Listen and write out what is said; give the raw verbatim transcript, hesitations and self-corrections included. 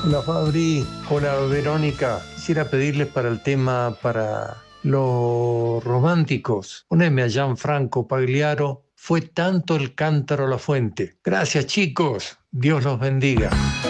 Hola Fabri, hola Verónica. Quisiera pedirles para el tema para los románticos. Poneme a Gianfranco Pagliaro. Fue tanto el cántaro a la fuente. Gracias chicos. Dios los bendiga.